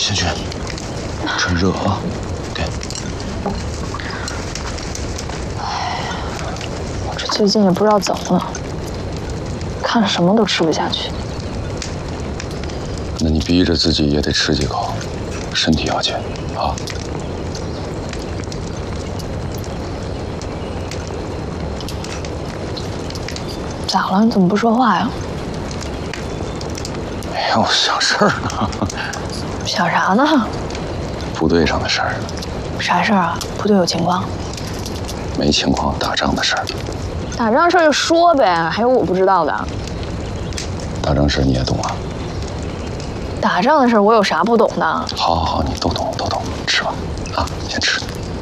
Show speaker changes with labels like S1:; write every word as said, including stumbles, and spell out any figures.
S1: 先去，趁热啊，给。
S2: 我这最近也不知道怎么了，看什么都吃不下去。
S1: 那你逼着自己也得吃几口，身体要紧啊。
S2: 咋了？你怎么不说话呀？
S1: 哎呀，我想事儿呢。
S2: 想啥呢？
S1: 部队上的事儿。
S2: 啥事儿啊？部队有情况？
S1: 没情况，打仗的事儿。
S2: 打仗事儿就说呗，还有我不知道的。
S1: 打仗事儿你也懂啊？
S2: 打仗的事儿我有啥不懂的？
S1: 好，好，好，你都懂，都懂。吃吧，啊，先吃。